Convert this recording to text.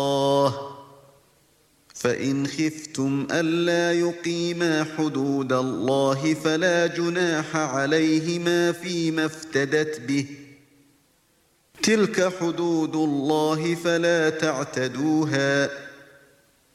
فإن خفتم ألا يقيما حدود الله فلا جناح عليهما فيما افتدت به، تلك حدود الله فلا تعتدوها،